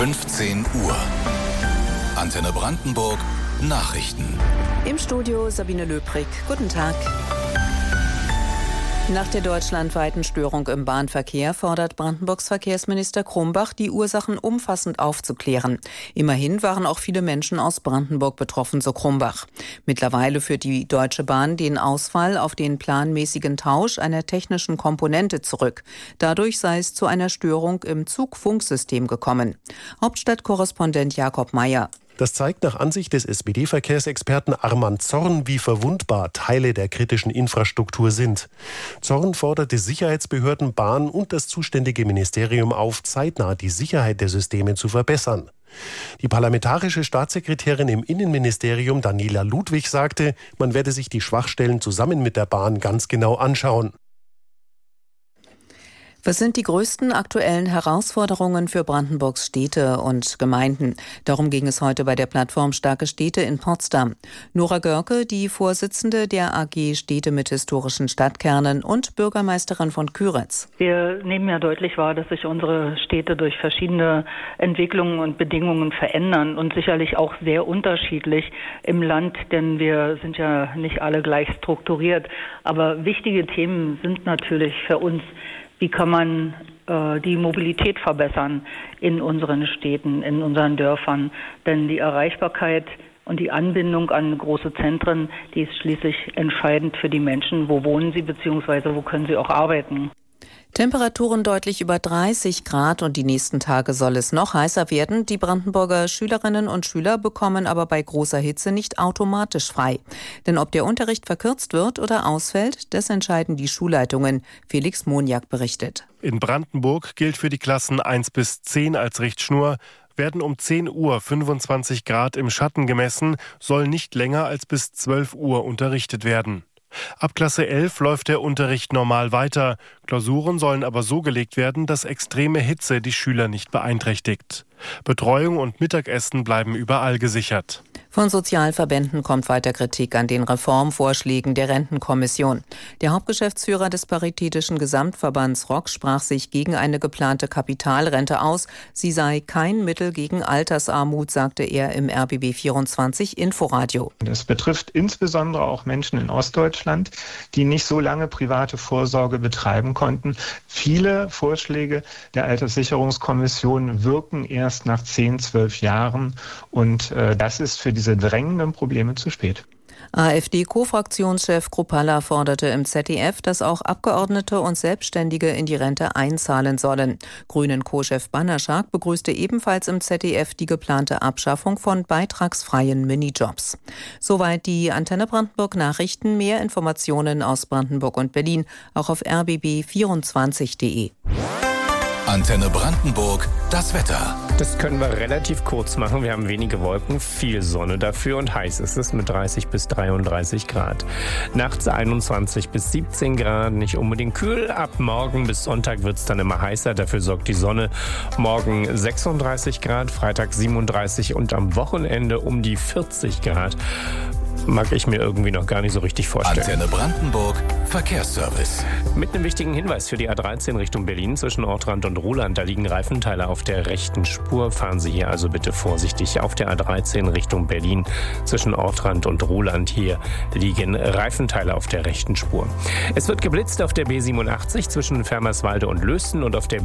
15 Uhr. Antenne Brandenburg Nachrichten. Im Studio Sabine Löbrig. Guten Tag. Nach der deutschlandweiten Störung im Bahnverkehr fordert Brandenburgs Verkehrsminister Krumbach, die Ursachen umfassend aufzuklären. Immerhin waren auch viele Menschen aus Brandenburg betroffen, so Krumbach. Mittlerweile führt die Deutsche Bahn den Ausfall auf den planmäßigen Tausch einer technischen Komponente zurück. Dadurch sei es zu einer Störung im Zugfunksystem gekommen. Hauptstadtkorrespondent Jakob Meyer. Das zeigt nach Ansicht des SPD-Verkehrsexperten Armand Zorn, wie verwundbar Teile der kritischen Infrastruktur sind. Zorn forderte Sicherheitsbehörden, Bahn und das zuständige Ministerium auf, zeitnah die Sicherheit der Systeme zu verbessern. Die parlamentarische Staatssekretärin im Innenministerium Daniela Ludwig sagte, man werde sich die Schwachstellen zusammen mit der Bahn ganz genau anschauen. Was sind die größten aktuellen Herausforderungen für Brandenburgs Städte und Gemeinden? Darum ging es heute bei der Plattform Starke Städte in Potsdam. Nora Görke, die Vorsitzende der AG Städte mit historischen Stadtkernen und Bürgermeisterin von Küritz. Wir nehmen ja deutlich wahr, dass sich unsere Städte durch verschiedene Entwicklungen und Bedingungen verändern und sicherlich auch sehr unterschiedlich im Land, denn wir sind ja nicht alle gleich strukturiert. Aber wichtige Themen sind natürlich für uns: Wie kann man die Mobilität verbessern in unseren Städten, in unseren Dörfern? Denn die Erreichbarkeit und die Anbindung an große Zentren, die ist schließlich entscheidend für die Menschen. Wo wohnen sie bzw. wo können sie auch arbeiten? Temperaturen deutlich über 30 Grad und die nächsten Tage soll es noch heißer werden. Die Brandenburger Schülerinnen und Schüler bekommen aber bei großer Hitze nicht automatisch frei. Denn ob der Unterricht verkürzt wird oder ausfällt, das entscheiden die Schulleitungen. Felix Moniak berichtet. In Brandenburg gilt für die Klassen 1 bis 10 als Richtschnur. Werden um 10 Uhr 25 Grad im Schatten gemessen, soll nicht länger als bis 12 Uhr unterrichtet werden. Ab Klasse 11 läuft der Unterricht normal weiter. Klausuren sollen aber so gelegt werden, dass extreme Hitze die Schüler nicht beeinträchtigt. Betreuung und Mittagessen bleiben überall gesichert. Von Sozialverbänden kommt weiter Kritik an den Reformvorschlägen der Rentenkommission. Der Hauptgeschäftsführer des Paritätischen Gesamtverbands ROK sprach sich gegen eine geplante Kapitalrente aus. Sie sei kein Mittel gegen Altersarmut, sagte er im RBB 24 Inforadio. Das betrifft insbesondere auch Menschen in Ostdeutschland, die nicht so lange private Vorsorge betreiben konnten. Viele Vorschläge der Alterssicherungskommission wirken erst nach 10, 12 Jahren und das ist für diese drängenden Probleme zu spät. AfD-Co-Fraktionschef Kruppalla forderte im ZDF, dass auch Abgeordnete und Selbstständige in die Rente einzahlen sollen. Grünen-Co-Chef Bannerschak begrüßte ebenfalls im ZDF die geplante Abschaffung von beitragsfreien Minijobs. Soweit die Antenne Brandenburg Nachrichten. Mehr Informationen aus Brandenburg und Berlin auch auf rbb24.de. Antenne Brandenburg, das Wetter. Das können wir relativ kurz machen. Wir haben wenige Wolken, viel Sonne dafür und heiß ist es mit 30 bis 33 Grad. Nachts 21 bis 17 Grad, nicht unbedingt kühl. Ab morgen bis Sonntag wird es dann immer heißer. Dafür sorgt die Sonne. Morgen 36 Grad, Freitag 37 und am Wochenende um die 40 Grad. Mag ich mir irgendwie noch gar nicht so richtig vorstellen. Antenne Brandenburg, Verkehrsservice. Mit einem wichtigen Hinweis für die A13 Richtung Berlin zwischen Ortrand und Ruhland. Da liegen Reifenteile auf der rechten Spur. Fahren Sie hier also bitte vorsichtig. Auf der A13 Richtung Berlin zwischen Ortrand und Ruhland. Hier liegen Reifenteile auf der rechten Spur. Es wird geblitzt auf der B87 zwischen Fermerswalde und Lösten und auf der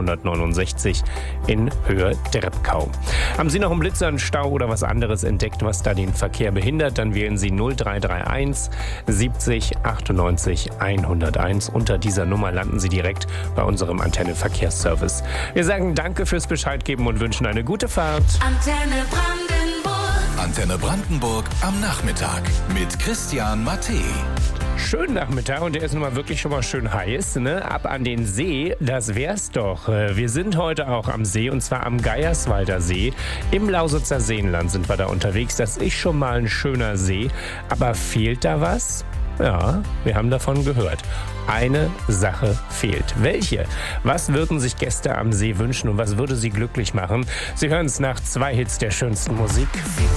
B169 in Höhe Derbkau. Haben Sie noch einen Blitzer, einen Stau oder was anderes entdeckt, was da den Verkehr behindert, dann wählen Sie 0331 70 98 101. Unter dieser Nummer landen Sie direkt bei unserem Antenne Verkehrsservice. Wir sagen Danke fürs Bescheid geben und wünschen eine gute Fahrt. Antenne Brandenburg. Antenne Brandenburg am Nachmittag mit Christian Mathé. Schönen Nachmittag und der ist nun mal wirklich schon mal schön heiß, ne? Ab an den See, das wär's doch. Wir sind heute auch am See und zwar am Geierswalder See. Im Lausitzer Seenland sind wir da unterwegs. Das ist schon mal ein schöner See. Aber fehlt da was? Ja, wir haben davon gehört. Eine Sache fehlt. Welche? Was würden sich Gäste am See wünschen und was würde sie glücklich machen? Sie hören es nach 2 Hits der schönsten Musik.